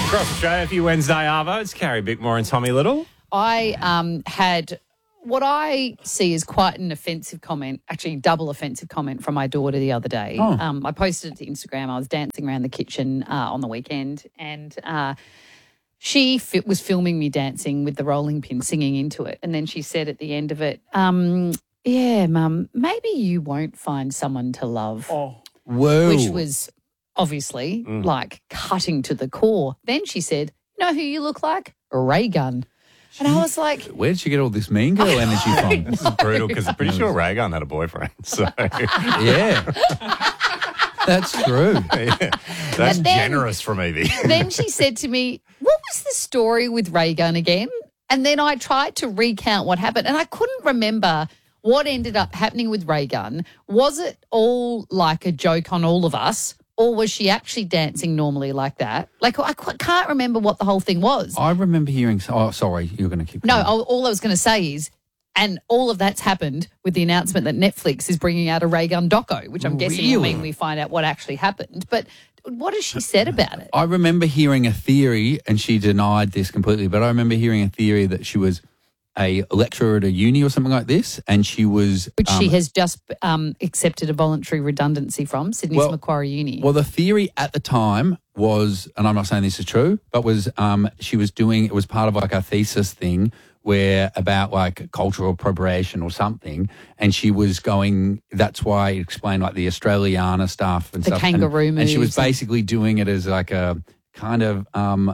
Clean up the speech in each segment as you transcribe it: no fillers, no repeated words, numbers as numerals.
Across Australia for your Wednesday Arvo. It's Carrie Bickmore and Tommy Little. I had what I see as quite an offensive comment, actually double offensive comment from my daughter the other day. I posted it to Instagram. I was dancing around the kitchen on the weekend and she was filming me dancing with the rolling pin, singing into it. And then she said at the end of it, yeah, Mum, maybe you won't find someone to love. Oh. Whoa. Which was obviously like cutting to the core. Then she said, you know who you look like? A ray gun. And I was like, where did you get all this mean girl energy from? This is brutal because I'm pretty sure Raygun had a boyfriend. So Yeah. That's true. that's then- generous from Evie. then she said to me, what was the story with ray gun again? And then I tried to recount what happened and I couldn't remember what ended up happening with ray gun. Was it all like a joke on all of us? Or was she actually dancing normally like that? Like, I can't remember what the whole thing was. I remember hearing... Oh, sorry, you're going to keep No, going. all I was going to say is, and all of that's happened with the announcement that Netflix is bringing out a ray gun doco, which I'm guessing will mean we find out what actually happened. But what has she said about it? I remember hearing a theory, and she denied this completely, but I remember hearing a theory that she was a lecturer at a uni or something like this, and she was... Which she has just accepted a voluntary redundancy from, Sydney's Macquarie Uni. Well, the theory at the time was, and I'm not saying this is true, but was she was doing, it was part of like a thesis thing where about like cultural appropriation or something, and she was going, that's why it explained like the Australiana stuff and the stuff. kangaroo and she was moves. basically doing it as like a kind of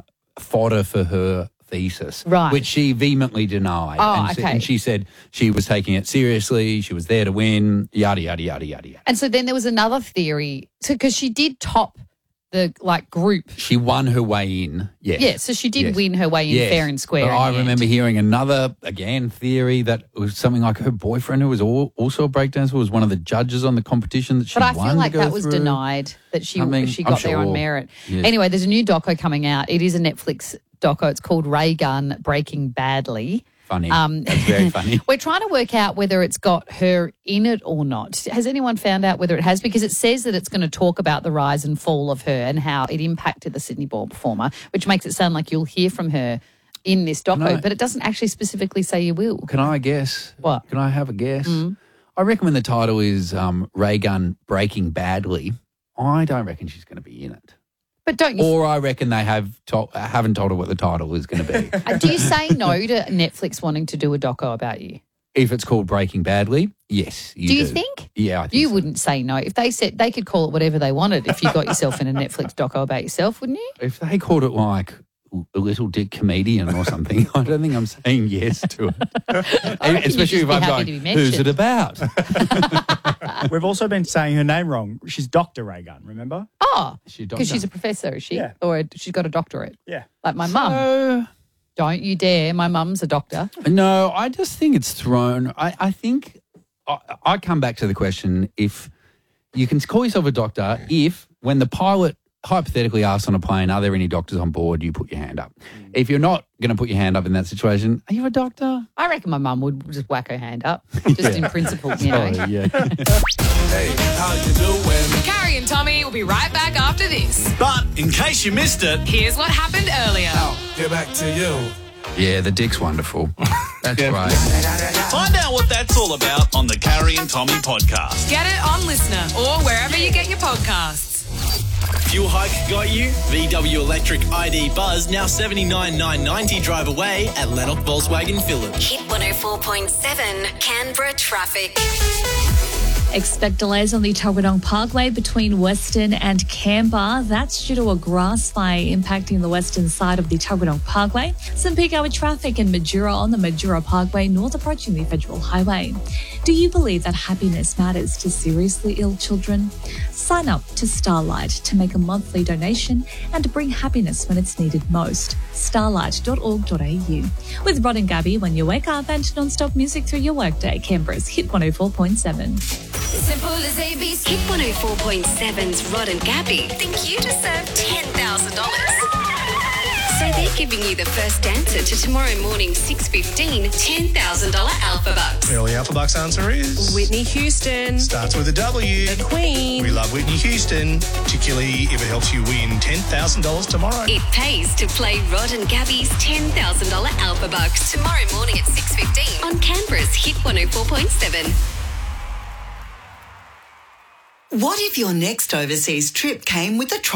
fodder for her thesis, Right. which she vehemently denied. Oh, and, okay. and she said she was taking it seriously, she was there to win, yada, yada, yada, yada, yada. And so then there was another theory, because she did top the like group. She won her way in, yes. Yeah, so she did Yes. win her way in Yes. fair and square. But in I the remember end. hearing another, again, theory that it was something like her boyfriend, who was also a breakdancer, was one of the judges on the competition that she But I won feel like to go that was through. denied, that she I mean, she I'm got there on sure. merit. Yes. Anyway, there's a new doco coming out. It is a Netflix doco. It's called Ray Gun Breaking Badly. Funny. That's very funny. We're trying to work out whether it's got her in it or not. Has anyone found out whether it has? Because it says that it's going to talk about the rise and fall of her and how it impacted the Sydney Ball performer, which makes it sound like you'll hear from her in this doco, but it doesn't actually specifically say you will. Can I guess? What? Can I have a guess? I reckon when the title is Ray Gun Breaking Badly, I don't reckon she's going to be in it. But don't you... Or I reckon they haven't told her what the title is going to be. Do you say no to Netflix wanting to do a doco about you? If it's called Breaking Badly, yes, you do. Do you think? Yeah, I think You so. wouldn't say no. If they said they could call it whatever they wanted if you got yourself in a Netflix doco about yourself, wouldn't you? If they called it like a little dick comedian or something, I don't think I'm saying yes to it. reckon Especially you'd if just be I'm happy going, to be who's it mentioned." about? We've also been saying her name wrong. She's Dr. Raygun, remember? Oh, Is she a because she's a doctor? professor, is she? Yeah. Or she's got a doctorate. Yeah. Like my mum. Don't you dare. My mum's a doctor. No, I just think it's thrown. I think I come back to the question, if you can call yourself a doctor if when the pilot hypothetically asks on a plane, are there any doctors on board, you put your hand up. If you're not going to put your hand up in that situation, are you a doctor? I reckon my mum would just whack her hand up, just in principle, you know. Yeah. Hey, how you doing? Carrie and Tommy will be right back after this. But in case you missed it, Here's what happened earlier. get back to you. Yeah, the dick's wonderful. That's right. Find out what that's all about on the Carrie and Tommy podcast. Get it on Listener or wherever you get your podcasts. Fuel hike got you? VW Electric ID Buzz now $79,990 drive away at Lennox Volkswagen Phillip. Hit 104.7 Canberra traffic. Expect delays on the Tuggeranong Parkway between Western and Canberra. That's due to a grass fire impacting the western side of the Tuggeranong Parkway. Some peak hour traffic in Majura on the Majura Parkway, north approaching the Federal Highway. Do you believe that happiness matters to seriously ill children? Sign up to Starlight to make a monthly donation and bring happiness when it's needed most. Starlight.org.au. With Rod and Gabby when you wake up and non-stop music through your workday. Canberra's Hit 104.7. Simple as ABC. Hit 104.7's Rod and Gabby think you deserve $10,000. So they giving you the first answer to tomorrow morning's 6:15 $10,000 Alpha Bucks. Early Alpha Bucks answer is... Whitney Houston. Starts with a W. The Queen. We love Whitney Houston, particularly if it helps you win $10,000 tomorrow. It pays to play Rod and Gabby's $10,000 Alpha Bucks tomorrow morning at 6:15 on Canberra's Hit 104.7. What if your next overseas trip came with a